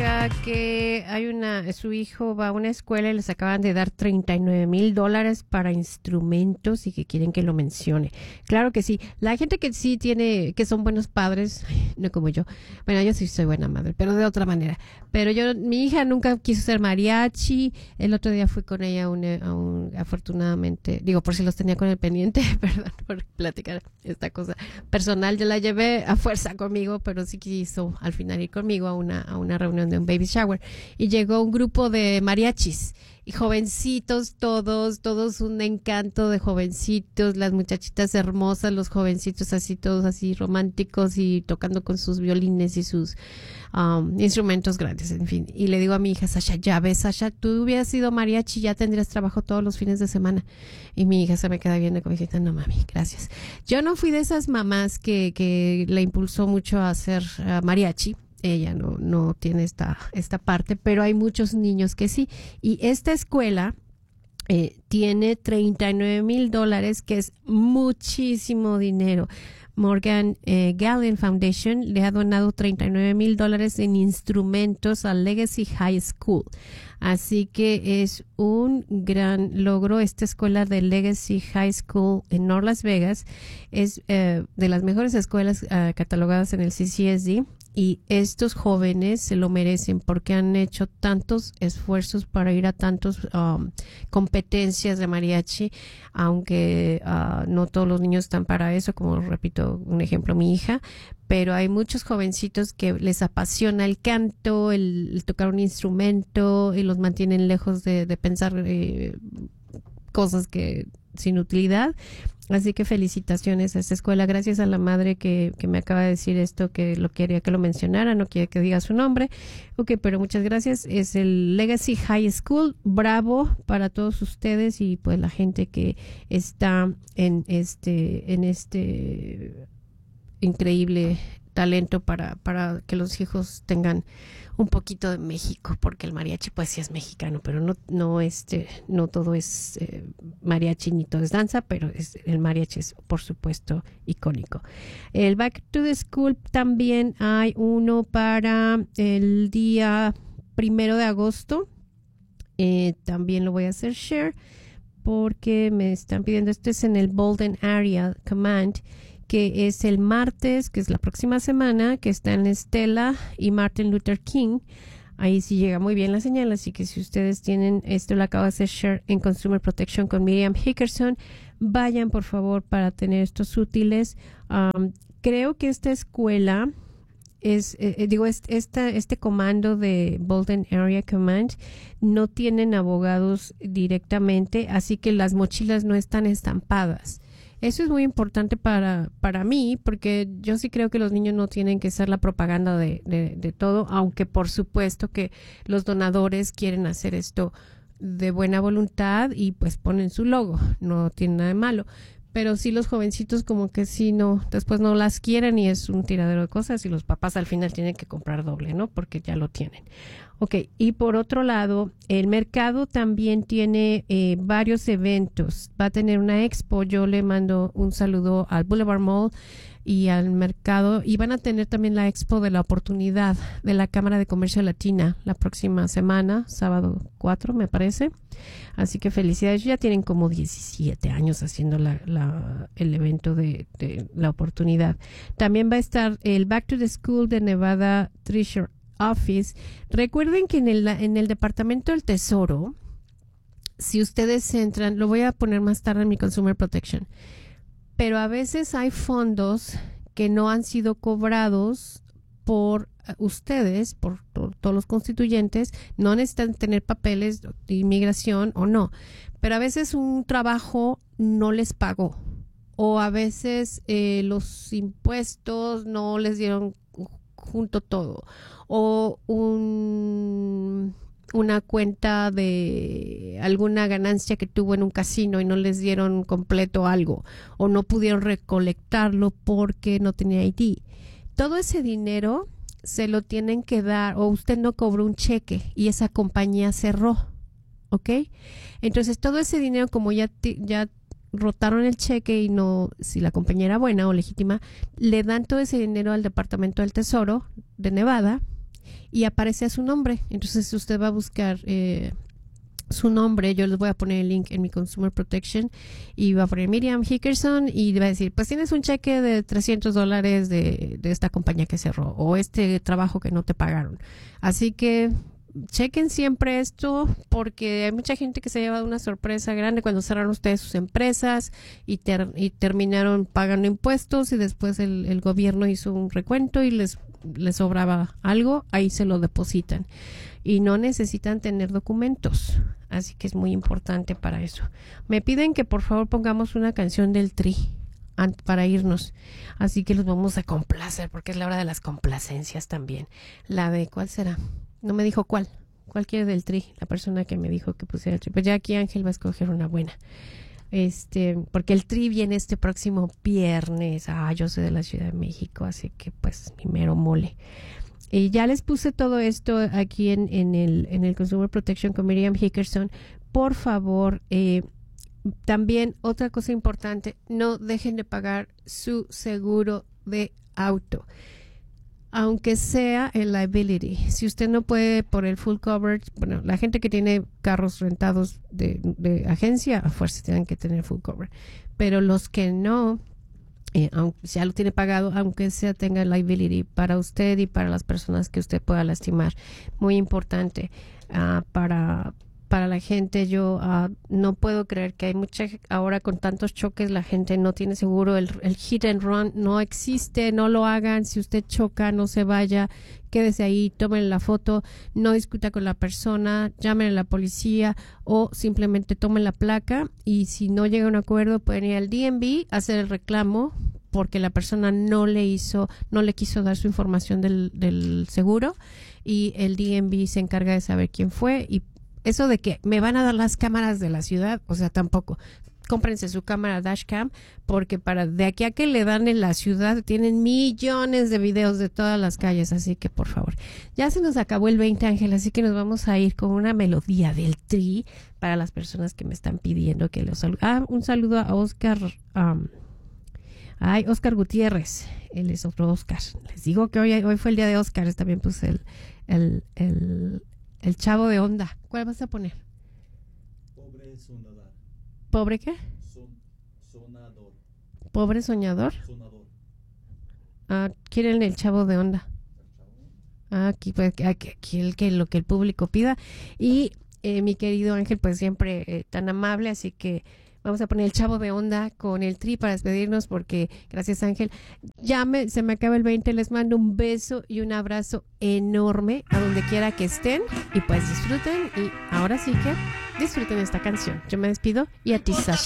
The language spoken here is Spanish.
platica que su hijo va a una escuela y les acaban de dar $39,000 para instrumentos y que quieren que lo mencione. Claro que sí. La gente que sí que son buenos padres, no como yo. Bueno, yo sí soy buena madre, pero de otra manera. Pero mi hija nunca quiso ser mariachi. El otro día fui con ella afortunadamente, digo, por si los tenía con el pendiente, perdón por platicar esta cosa personal. Yo la llevé a fuerza conmigo, pero sí quiso al final ir conmigo a una reunión de un baby shower y llegó un grupo de mariachis y jovencitos todos un encanto de jovencitos, las muchachitas hermosas, los jovencitos así todos así románticos y tocando con sus violines y sus instrumentos grandes, en fin. Y le digo a mi hija Sasha, ya ves Sasha, tú hubieras sido mariachi, ya tendrías trabajo todos los fines de semana. Y mi hija se me queda viendo como diciendo, no mami, gracias. Yo no fui de esas mamás que la impulsó mucho a hacer mariachi. Ella no tiene esta parte, pero hay muchos niños que sí. Y esta escuela tiene $39,000, que es muchísimo dinero. Morgan Gallen Foundation le ha donado $39,000 en instrumentos a Legacy High School. Así que es un gran logro. Esta escuela de Legacy High School en North Las Vegas es de las mejores escuelas catalogadas en el CCSD. Y estos jóvenes se lo merecen porque han hecho tantos esfuerzos para ir a tantas competencias de mariachi, aunque no todos los niños están para eso, como repito, un ejemplo, mi hija, pero hay muchos jovencitos que les apasiona el canto, el tocar un instrumento y los mantienen lejos de pensar cosas que sin utilidad. Así que felicitaciones a esta escuela. Gracias a la madre que me acaba de decir esto, que lo quería que lo mencionara, no quiere que diga su nombre. Ok, pero muchas gracias. Es el Legacy High School. Bravo para todos ustedes y pues la gente que está en este increíble talento para que los hijos tengan un poquito de México, porque el mariachi pues sí es mexicano, pero no todo es mariachi ni todo es danza, pero el mariachi es por supuesto icónico. El Back to the School también hay uno para el día 1 de agosto. También lo voy a hacer share porque me están pidiendo, este es en el Bolden Area Command, que es el martes, que es la próxima semana, que está en Estela y Martin Luther King. Ahí sí llega muy bien la señal, así que si ustedes tienen esto, lo acabo de hacer share en Consumer Protection con Miriam Hickerson, vayan por favor para tener estos útiles. Creo que esta escuela este comando de Bolden Area Command no tienen abogados directamente, así que las mochilas no están estampadas. Eso es muy importante para mí, porque yo sí creo que los niños no tienen que ser la propaganda de todo, aunque por supuesto que los donadores quieren hacer esto de buena voluntad y pues ponen su logo, no tiene nada de malo. Pero sí los jovencitos como que sí después no las quieren y es un tiradero de cosas y los papás al final tienen que comprar doble, ¿no? Porque ya lo tienen. Ok, y por otro lado, el mercado también tiene varios eventos. Va a tener una expo, yo le mando un saludo al Boulevard Mall y al mercado, y van a tener también la expo de la oportunidad de la Cámara de Comercio Latina la próxima semana, sábado 4 me parece. Así que felicidades, ya tienen como 17 años haciendo el evento de la oportunidad. También va a estar el Back to the School de Nevada Treasure Office. Recuerden que en el Departamento del Tesoro, si ustedes entran, lo voy a poner más tarde en mi Consumer Protection, pero a veces hay fondos que no han sido cobrados por ustedes, por todos los constituyentes, no necesitan tener papeles de inmigración o no, pero a veces un trabajo no les pagó o a veces los impuestos no les dieron junto todo o una cuenta de alguna ganancia que tuvo en un casino y no les dieron completo algo o no pudieron recolectarlo porque no tenía ID. Todo ese dinero se lo tienen que dar o usted no cobró un cheque y esa compañía cerró, ¿ok? Entonces todo ese dinero, como ya rotaron el cheque y no, si la compañía era buena o legítima, le dan todo ese dinero al Departamento del Tesoro de Nevada y aparece a su nombre. Entonces usted va a buscar su nombre, yo les voy a poner el link en mi Consumer Protection y va a poner Miriam Hickerson y va a decir, pues tienes un cheque de $300 de esta compañía que cerró o este trabajo que no te pagaron. Así que chequen siempre esto porque hay mucha gente que se ha llevado una sorpresa grande cuando cerraron ustedes sus empresas y terminaron pagando impuestos y después el gobierno hizo un recuento y les sobraba algo, ahí se lo depositan y no necesitan tener documentos, así que es muy importante para eso. Me piden que por favor pongamos una canción del Tri para irnos, así que los vamos a complacer porque es la hora de las complacencias también. La de, ¿cuál será? No me dijo cuál quiere del Tri, la persona que me dijo que pusiera el Tri, pues ya aquí Ángel va a escoger una buena. Porque el Tri viene este próximo viernes. Yo soy de la Ciudad de México, así que pues mi mero mole. Y ya les puse todo esto aquí en el Consumer Protection con Miriam Hickerson. Por favor, también otra cosa importante, no dejen de pagar su seguro de auto. Aunque sea el liability, si usted no puede por el full coverage, bueno, la gente que tiene carros rentados de agencia, a fuerza tienen que tener full coverage, pero los que no, aunque ya lo tiene pagado, aunque sea tenga liability para usted y para las personas que usted pueda lastimar, muy importante para la gente. Yo no puedo creer que hay ahora con tantos choques la gente no tiene seguro, el hit and run no existe, no lo hagan. Si usted choca, no se vaya, quédese ahí, tomen la foto, no discuta con la persona, llamen a la policía o simplemente tomen la placa y si no llega a un acuerdo pueden ir al DMV a hacer el reclamo porque la persona no le quiso dar su información del seguro y el DMV se encarga de saber quién fue. Y eso de que me van a dar las cámaras de la ciudad, o sea, tampoco. Cómprense su cámara dashcam porque de aquí a que le dan en la ciudad tienen millones de videos de todas las calles, así que por favor. Ya se nos acabó el 20, Ángel, así que nos vamos a ir con una melodía del Tri para las personas que me están pidiendo que los salude. Un saludo a Oscar, Oscar Gutiérrez, él es otro Oscar. Les digo que hoy fue el día de Oscar, también puse el chavo de onda. ¿Cuál vas a poner? Pobre sonador. ¿Pobre qué? Sonador. ¿Pobre soñador? Sonador. ¿Quieren el chavo de onda? Aquí lo que el público pida. Y mi querido Ángel, pues siempre tan amable, así que vamos a poner el chavo de onda con el Tri para despedirnos porque, gracias Ángel, se me acaba el 20, les mando un beso y un abrazo enorme a donde quiera que estén y pues disfruten y ahora sí que disfruten esta canción. Yo me despido y a ti, Sasha.